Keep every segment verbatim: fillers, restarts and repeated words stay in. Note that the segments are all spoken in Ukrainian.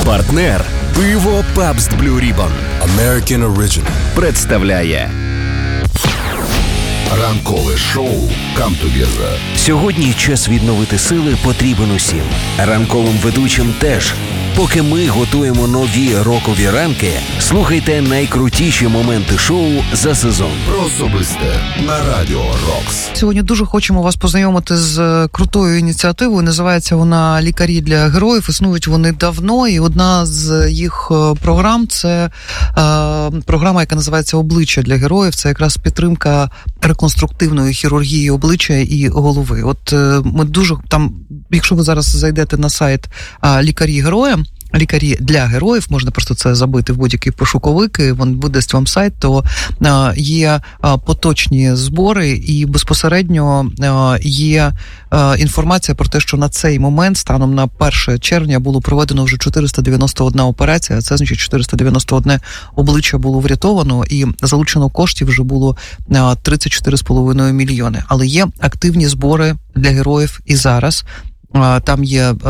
Партнер пиво Pabst Blue Ribbon American Original представляє ранкове шоу Come Together. Сьогодні час відновити сили потрібен усім. Ранковим ведучим теж. Поки ми готуємо нові рокові ранки, слухайте найкрутіші моменти шоу за сезон. Про особисте на Радіо Рокс. Сьогодні дуже хочемо вас познайомити з крутою ініціативою. Називається вона «Лікарі для героїв». Існують вони давно, і одна з їх програм – це е, програма, яка називається «Обличчя для героїв». Це якраз підтримка реконструктивної хірургії обличчя і голови. От е, ми дуже там, якщо ви зараз зайдете на сайт е, «Лікарі героям», лікарі для героїв, можна просто це забити в будь-який пошуковик, і він видасть вам сайт, то е, є е, поточні збори, і безпосередньо е, є е, інформація про те, що на цей момент, станом на перше червня, було проведено вже чотириста дев'яносто одна операція, це значить чотириста дев'яносто одне обличчя було врятовано, і залучено коштів вже було е, тридцять чотири з половиною мільйони. Але є активні збори для героїв і зараз. Там є е,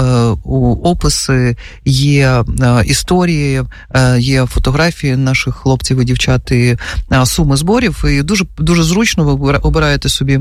описи, є е, історії, е, є фотографії наших хлопців і дівчат, і е, суми зборів. І дуже, дуже зручно ви обираєте собі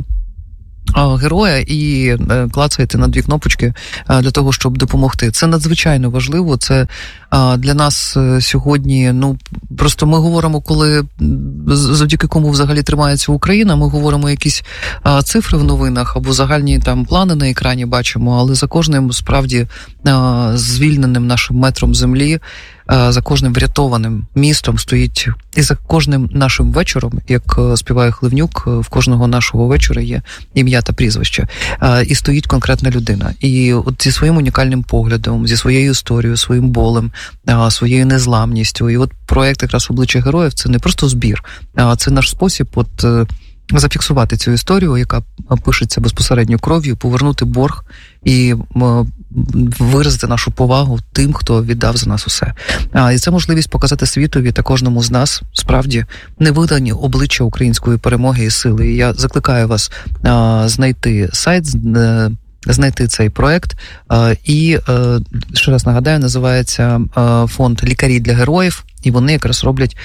героя і е, клацаєте на дві кнопочки е, для того, щоб допомогти. Це надзвичайно важливо. Це е, для нас е, сьогодні, ну, просто ми говоримо, коли завдяки кому взагалі тримається Україна, ми говоримо якісь е, цифри в новинах або загальні там плани на екрані бачимо, але за кожним справді е, звільненим нашим метром землі, за кожним врятованим містом стоїть, і за кожним нашим вечором, як співає Хливнюк, в кожного нашого вечора є ім'я та прізвище, і стоїть конкретна людина. І от зі своїм унікальним поглядом, зі своєю історією, своїм болем, своєю незламністю. І от проєкт якраз «Обличчя героїв» – це не просто збір, а це наш спосіб от зафіксувати цю історію, яка пишеться безпосередньо кров'ю, повернути борг і виразити нашу повагу тим, хто віддав за нас усе. І це можливість показати світові та кожному з нас справді невидані обличчя української перемоги і сили. І я закликаю вас знайти сайт, знайти цей проект. І, ще раз нагадаю, називається фонд «Лікарі для героїв», і вони якраз роблять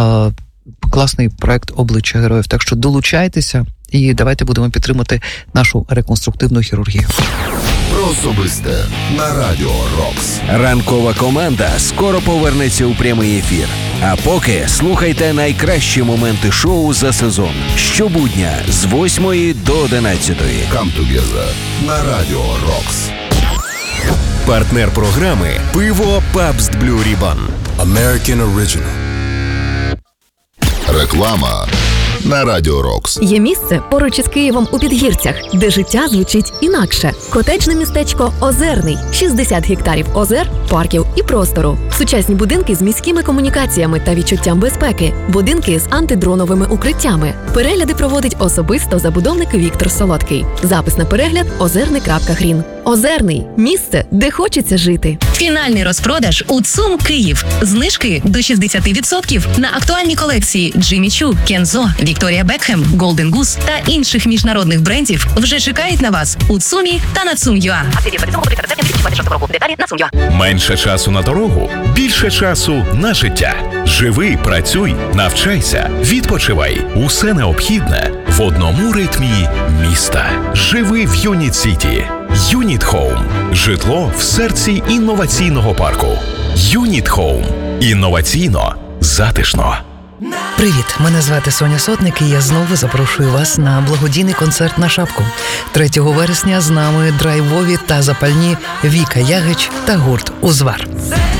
класний проект «Обличчя героїв». Так що долучайтеся і давайте будемо підтримати нашу реконструктивну хірургію. Про особисте на Радіо Рокс. Ранкова команда скоро повернеться у прямий ефір. А поки слухайте найкращі моменти шоу за сезон. Щобудня з восьмої до одинадцятої. Come Together на Радіо Рокс. Партнер програми пиво Pabst Blue Ribbon American Original. Реклама на Радіо Рокс. Є місце поруч із Києвом у Підгірцях, де життя звучить інакше. Котеджне містечко Озерний. шістдесят гектарів озер, парків і простору. Сучасні будинки з міськими комунікаціями та відчуттям безпеки. Будинки з антидроновими укриттями. Перегляди проводить особисто забудовник Віктор Солодкий. Запис на перегляд – озерний крапка грін. Озерний – місце, де хочеться жити. Фінальний розпродаж у ЦУМ Київ. Знижки до шістдесят відсотків на актуальні колекції Джиммі Чу, Кензо, Вікторія Бекхем, Голден Гус та інших міжнародних брендів вже чекають на вас у ЦУМі та на ЦУМ.ЮА. Менше часу на дорогу, більше часу на життя. Живи, працюй, навчайся, відпочивай. Усе необхідне в одному ритмі міста. Живи в Юніт Сіті. Юніт Хоум. Житло в серці інноваційного парку. Юніт Хоум. Інноваційно, затишно. Привіт, мене звати Соня Сотник, і я знову запрошую вас на благодійний концерт на шапку. третього вересня з нами драйвові та запальні Віка Ягич та гурт «Узвар».